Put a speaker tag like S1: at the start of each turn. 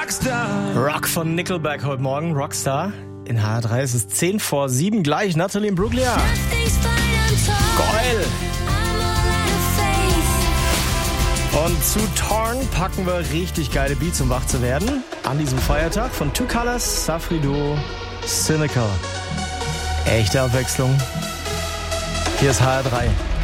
S1: Rock von Nickelback heute Morgen, Rockstar. In HR3 ist es 6:10 gleich. Natalie Imbruglia. Geil. Und zu Torn packen wir richtig geile Beats, um wach zu werden. An diesem Feiertag von Two Colors, Safri-Duo, Cynical. Echte Abwechslung. Hier ist HR3.